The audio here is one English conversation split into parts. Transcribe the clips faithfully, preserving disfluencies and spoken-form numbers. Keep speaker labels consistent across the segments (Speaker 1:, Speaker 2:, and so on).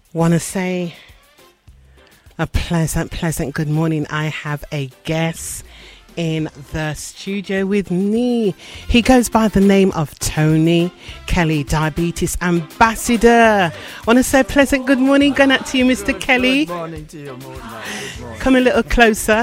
Speaker 1: Want to say a pleasant, pleasant good morning. I have a guest in the studio with me. He goes by the name of Tony Kelly, Diabetes Ambassador. Want to say a pleasant good morning going out to you, Mister
Speaker 2: Good,
Speaker 1: Kelly.
Speaker 2: Good morning to you, Morning. Good morning.
Speaker 1: Come a little closer.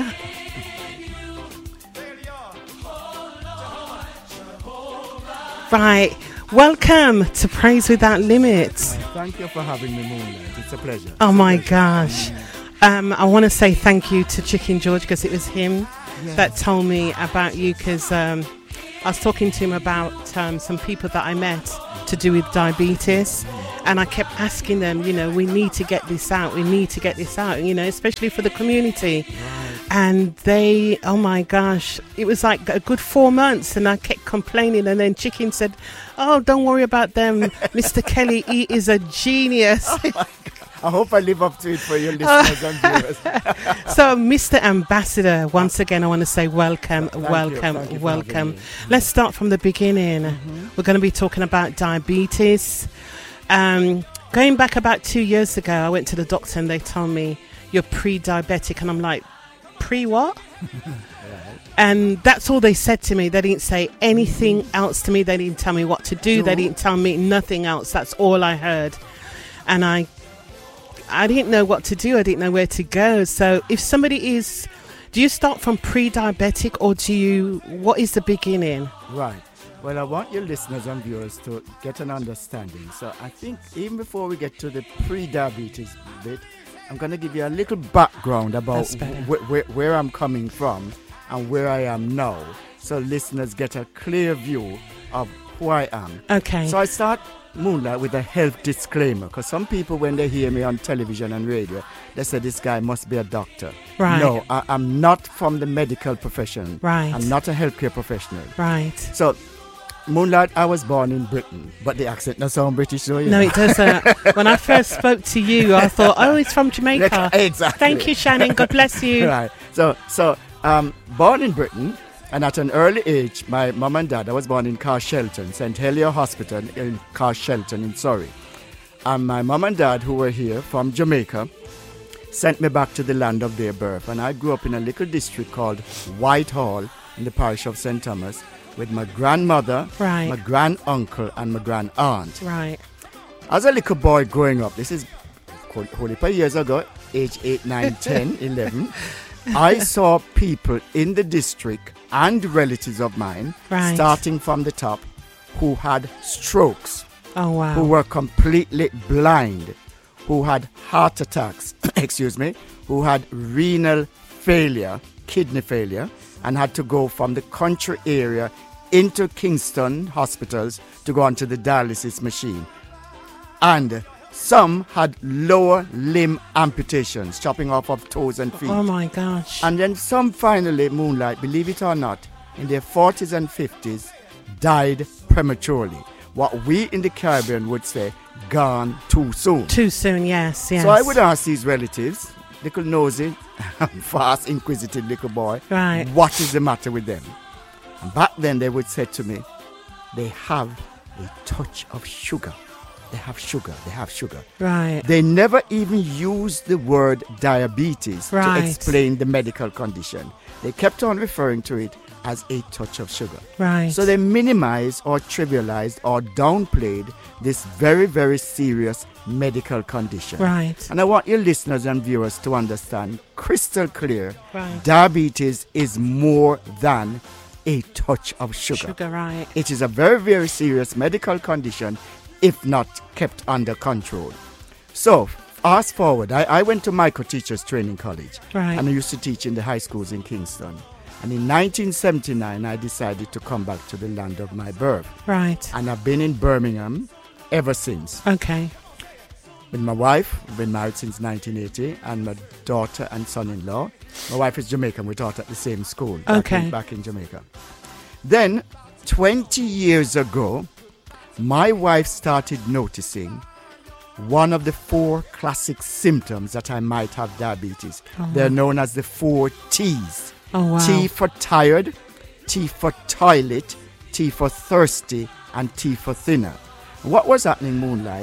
Speaker 1: Right. Welcome to Praise Without Limits.
Speaker 2: Thank you for having me, Moonlight. It's a pleasure.
Speaker 1: Oh
Speaker 2: It's
Speaker 1: my
Speaker 2: a pleasure.
Speaker 1: gosh. Um, I want to say thank you to Chicken George because it was him
Speaker 2: Yes.
Speaker 1: that told me about you, because um, I was talking to him about um, some people that I met to do with diabetes, and I kept asking them, you know, we need to get this out, we need to get this out, you know, especially for the community. And they, oh my gosh, it was like a good four months and I kept complaining, and then Chicken said, oh, don't worry about them, Mister Kelly, he is a genius.
Speaker 2: I hope I live up to it for your listeners and viewers.
Speaker 1: So, Mister Ambassador, once again, I want to say welcome,
Speaker 2: Thank you.
Speaker 1: welcome,
Speaker 2: Thank you for
Speaker 1: welcome.
Speaker 2: having me.
Speaker 1: Let's start from the beginning.
Speaker 2: Mm-hmm.
Speaker 1: We're going to be talking about diabetes. Um, going back about two years ago, I went to the doctor and they told me you're pre-diabetic, and I'm like, pre what? And that's all they said to me. They didn't say anything else to me. They didn't tell me what to do. They
Speaker 2: No.
Speaker 1: didn't tell me nothing else. That's all I heard. And I I didn't know what to do. I didn't know where to go. So if somebody is, do you start from pre-diabetic, or do you, what is the beginning?
Speaker 2: Right. Well, I want your listeners and viewers to get an understanding. So I think even before we get to the pre-diabetes bit, I'm going to give you a little background about
Speaker 1: That's better.
Speaker 2: wh- wh- where I'm coming from and where I am now, so listeners get a clear view of who I am.
Speaker 1: Okay.
Speaker 2: So I start Moonlight with a health disclaimer, because some people, when they hear me on television and radio, they say this guy must be a doctor.
Speaker 1: Right.
Speaker 2: No, I, I'm not from the medical profession.
Speaker 1: Right.
Speaker 2: I'm not a healthcare professional.
Speaker 1: Right.
Speaker 2: So, Moonlight, I was born in Britain, but the accent doesn't sound British, so you
Speaker 1: No,
Speaker 2: know.
Speaker 1: it doesn't. When I first spoke to you, I thought, oh, it's from Jamaica.
Speaker 2: Exactly.
Speaker 1: Thank you, Shannon. God bless you.
Speaker 2: Right. So, so um, born in Britain, and at an early age, my mum and dad, I was born in Carshalton, Saint Helier Hospital in Carshalton in Surrey. And my mum and dad, who were here from Jamaica, sent me back to the land of their birth. And I grew up in a little district called Whitehall in the parish of Saint Thomas with my grandmother,
Speaker 1: Right.
Speaker 2: my grand uncle, and my grand aunt.
Speaker 1: Right.
Speaker 2: As a little boy growing up, this is a whole heap of years ago, age eight, nine, ten, eleven, I saw people in the district and relatives of mine,
Speaker 1: Right.
Speaker 2: starting from the top, who had strokes,
Speaker 1: Oh, wow.
Speaker 2: who were completely blind, who had heart attacks, excuse me, who had renal failure, kidney failure, and had to go from the country area into Kingston hospitals to go onto the dialysis machine. And some had lower limb amputations, chopping off of toes and feet.
Speaker 1: Oh, my gosh.
Speaker 2: And then some finally, Moonlight, believe it or not, in their forties and fifties, died prematurely. What we in the Caribbean would say, gone too soon.
Speaker 1: Too soon, yes, yes.
Speaker 2: So I would ask these relatives, little nosy, fast, inquisitive little boy,
Speaker 1: Right.
Speaker 2: what is the matter with them? And back then they would say to me, they have a touch of sugar. They have sugar, they have sugar.
Speaker 1: Right.
Speaker 2: They never even used the word diabetes
Speaker 1: Right.
Speaker 2: to explain the medical condition. They kept on referring to it as a touch of sugar.
Speaker 1: Right.
Speaker 2: So they minimized or trivialized or downplayed this very, very serious medical condition.
Speaker 1: Right.
Speaker 2: And I want your listeners and viewers to understand crystal clear,
Speaker 1: Right.
Speaker 2: diabetes is more than a touch of sugar.
Speaker 1: Sugar, right.
Speaker 2: It is a very, very serious medical condition if not kept under control. So, fast forward, I, I went to Micro Teachers Training College.
Speaker 1: Right.
Speaker 2: And I used to teach in the high schools in Kingston. And in nineteen seventy-nine, I decided to come back to the land of my birth.
Speaker 1: Right.
Speaker 2: And I've been in Birmingham ever since.
Speaker 1: Okay.
Speaker 2: With my wife, we've been married since nineteen eighty, and my daughter and son-in-law. My wife is Jamaican, we taught at the same school back,
Speaker 1: Okay.
Speaker 2: in, back in Jamaica. Then, twenty years ago, my wife started noticing one of the four classic symptoms that I might have diabetes.
Speaker 1: Oh,
Speaker 2: They're
Speaker 1: wow.
Speaker 2: known as the four T's.
Speaker 1: Oh, wow.
Speaker 2: T for tired, T for toilet, T for thirsty, and T for thinner. What was happening, Moonlight?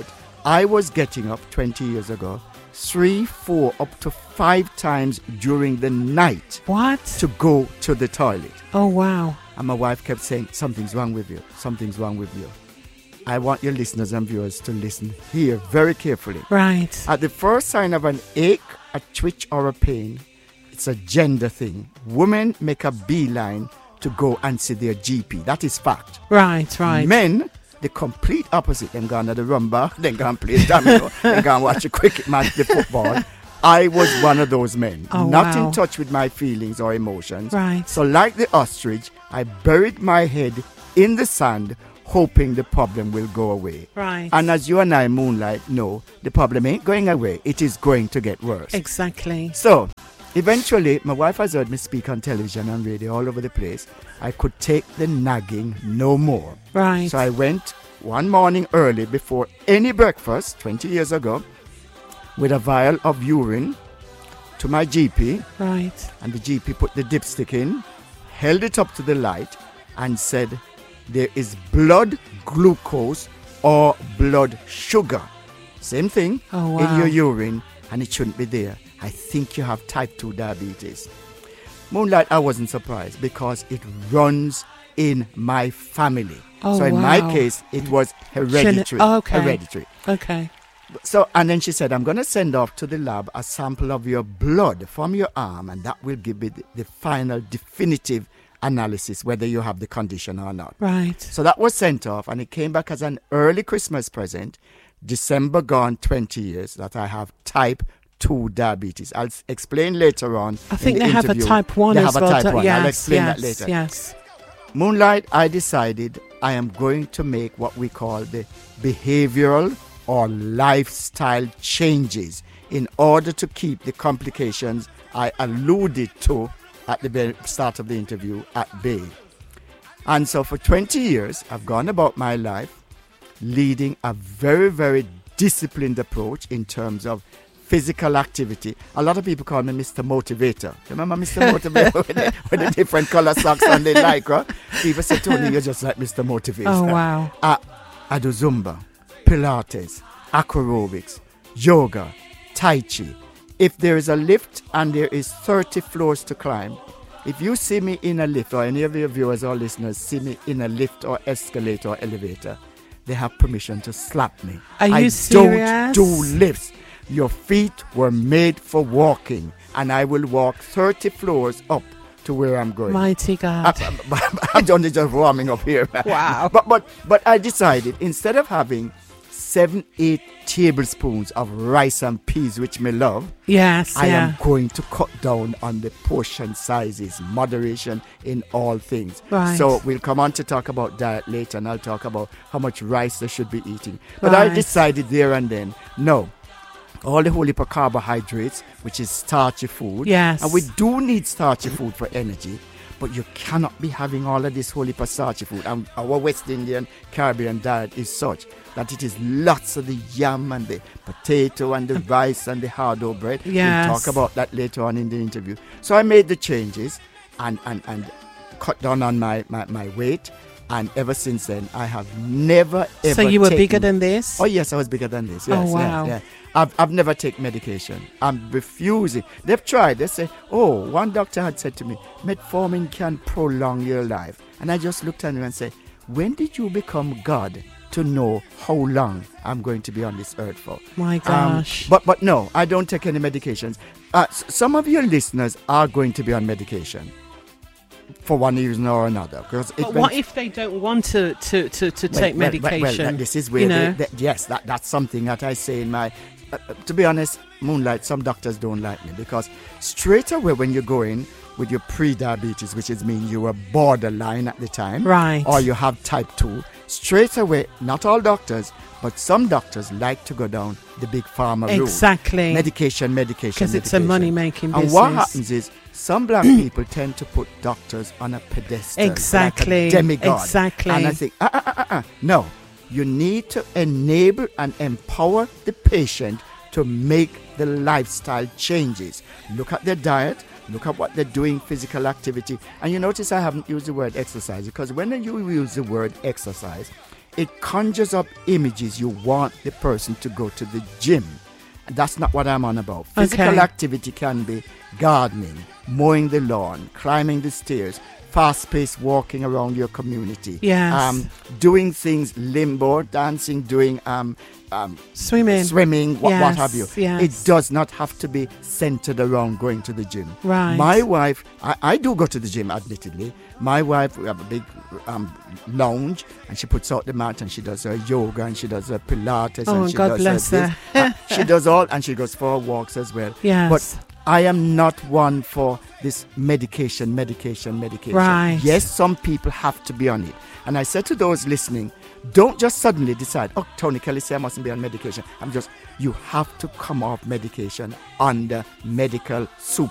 Speaker 2: I was getting up twenty years ago, three, four, up to five times during the night.
Speaker 1: What?
Speaker 2: To go to the toilet.
Speaker 1: Oh, wow.
Speaker 2: And my wife kept saying, something's wrong with you. Something's wrong with you. I want your listeners and viewers to listen here very carefully.
Speaker 1: Right.
Speaker 2: At the first sign of an ache, a twitch, or a pain, it's a gender thing. Women make a beeline to go and see their G P. That is fact.
Speaker 1: Right, right.
Speaker 2: Men, the complete opposite. Them gone to the rumba, then go and play domino, then go and watch a cricket match, the football. I was one of those men,
Speaker 1: oh,
Speaker 2: not
Speaker 1: wow.
Speaker 2: in touch with my feelings or emotions.
Speaker 1: Right.
Speaker 2: So like the ostrich, I buried my head in the sand, hoping the problem will go away.
Speaker 1: Right.
Speaker 2: And as you and I, Moonlight, know, the problem ain't going away. It is going to get worse.
Speaker 1: Exactly.
Speaker 2: So, eventually, my wife has heard me speak on television and radio all over the place. I could take the nagging no more.
Speaker 1: Right.
Speaker 2: So I went one morning early before any breakfast, twenty years ago, with a vial of urine to my G P.
Speaker 1: Right.
Speaker 2: And the G P put the dipstick in, held it up to the light, and said, there is blood glucose or blood sugar. Same thing
Speaker 1: oh, wow.
Speaker 2: in your urine, and it shouldn't be there. I think you have type two diabetes. Moonlight, I wasn't surprised because it runs in my family.
Speaker 1: Oh,
Speaker 2: so in
Speaker 1: wow.
Speaker 2: my case, it was hereditary.
Speaker 1: Oh, okay.
Speaker 2: Hereditary.
Speaker 1: Okay.
Speaker 2: So, and then she said, I'm going to send off to the lab a sample of your blood from your arm, and that will give me the, the final definitive analysis whether you have the condition or not.
Speaker 1: Right.
Speaker 2: So that was sent off, and it came back as an early Christmas present. December gone twenty years that I have type two diabetes. I'll s- explain later on.
Speaker 1: I think
Speaker 2: in
Speaker 1: they
Speaker 2: the
Speaker 1: have
Speaker 2: interview.
Speaker 1: a type one
Speaker 2: they
Speaker 1: as
Speaker 2: have
Speaker 1: well.
Speaker 2: a type one.
Speaker 1: Yes,
Speaker 2: I'll explain
Speaker 1: yes,
Speaker 2: that later.
Speaker 1: Yes.
Speaker 2: Moonlight, I decided I am going to make what we call the behavioral or lifestyle changes in order to keep the complications I alluded to at the very start of the interview at bay. And so for twenty years, I've gone about my life leading a very, very disciplined approach in terms of physical activity. A lot of people call me Mister Motivator. Remember Mister Motivator with, the, with the different color socks and the lycra? People say, Tony, you're just like Mister Motivator.
Speaker 1: Oh, wow.
Speaker 2: Uh, I do Zumba, Pilates, acrobics, yoga, Tai Chi. If there is a lift and there is thirty floors to climb, if you see me in a lift, or any of your viewers or listeners see me in a lift or escalator or elevator, they have permission to slap me.
Speaker 1: Are you
Speaker 2: I
Speaker 1: serious?
Speaker 2: don't do lifts. Your feet were made for walking, and I will walk thirty floors up to where I'm going.
Speaker 1: Mighty God.
Speaker 2: I, I'm only just warming up here.
Speaker 1: Wow.
Speaker 2: But, but, but I decided, instead of having seven, eight tablespoons of rice and peas, which me love,
Speaker 1: Yes,
Speaker 2: I
Speaker 1: yeah.
Speaker 2: am going to cut down on the portion sizes, moderation in all things.
Speaker 1: Right.
Speaker 2: So we'll come on to talk about diet later, and I'll talk about how much rice they should be eating. But I
Speaker 1: Right.
Speaker 2: decided there and then, no, all the whole heap of carbohydrates, which is starchy food.
Speaker 1: Yes.
Speaker 2: And we do need starchy food for energy, but you cannot be having all of this whole heap of starchy food. And our West Indian Caribbean diet is such that it is lots of the yam and the potato and the rice and the hard-dough bread.
Speaker 1: Yes.
Speaker 2: We'll talk about that later on in the interview. So I made the changes and, and, and cut down on my, my, my weight. And ever since then, I have never, ever
Speaker 1: So you were
Speaker 2: taken,
Speaker 1: bigger than this?
Speaker 2: Oh, yes, I was bigger than this. Yes,
Speaker 1: Oh, wow.
Speaker 2: yeah, yeah. I've, I've never taken medication. I'm refusing. They've tried. They say, oh, one doctor had said to me, metformin can prolong your life. And I just looked at him and said, when did you become God to know how long I'm going to be on this earth for?
Speaker 1: My gosh.
Speaker 2: Um, but, but no, I don't take any medications. Uh, s- some of your listeners are going to be on medication for one reason or another. Because it
Speaker 1: But
Speaker 2: went-
Speaker 1: what if they don't want to, to, to, to
Speaker 2: well,
Speaker 1: take
Speaker 2: well, well,
Speaker 1: medication?
Speaker 2: Well, that- this is where,
Speaker 1: you
Speaker 2: they,
Speaker 1: know?
Speaker 2: they- yes, that, that's something that I say in my, uh, uh, to be honest, Moonlight, some doctors don't like me because straight away when you go in with your pre-diabetes, which is mean you were borderline at the time,
Speaker 1: Right.
Speaker 2: or you have type two, straight away, not all doctors, but some doctors like to go down the big pharma route.
Speaker 1: Exactly.
Speaker 2: Medication, medication,
Speaker 1: Because it's a
Speaker 2: medication.
Speaker 1: money-making
Speaker 2: And
Speaker 1: business.
Speaker 2: what happens is some black people tend to put doctors on a pedestal.
Speaker 1: Exactly.
Speaker 2: Like a demigod.
Speaker 1: Exactly.
Speaker 2: And I think, uh, uh, uh, uh, uh. no, you need to enable and empower the patient to make the lifestyle changes. Look at their diet. Look at what they're doing, physical activity. And you notice I haven't used the word exercise because when you use the word exercise, it conjures up images. You want the person to go to the gym. And that's not what I'm on about. Physical
Speaker 1: Okay.
Speaker 2: activity can be gardening, mowing the lawn, climbing the stairs, fast-paced walking around your community.
Speaker 1: Yes.
Speaker 2: Um, doing things, limbo, dancing, doing um, um,
Speaker 1: Swimming.
Speaker 2: swimming, what, what
Speaker 1: Yes,
Speaker 2: have you.
Speaker 1: yes.
Speaker 2: It does not have to be centered around going to the gym.
Speaker 1: Right.
Speaker 2: My wife, I, I do go to the gym, admittedly. My wife, we have a big um, lounge, and she puts out the mat, and she does her yoga, and she does her Pilates,
Speaker 1: Oh,
Speaker 2: and she
Speaker 1: God
Speaker 2: does
Speaker 1: bless
Speaker 2: her,
Speaker 1: her.
Speaker 2: this. Uh, she does all, and she goes for walks as well.
Speaker 1: Yes.
Speaker 2: But I am not one for this medication, medication, medication.
Speaker 1: Right.
Speaker 2: Yes, some people have to be on it. And I said to those listening, don't just suddenly decide, oh, Tony Kelly said I mustn't be on medication. I'm just, you have to come off medication under medical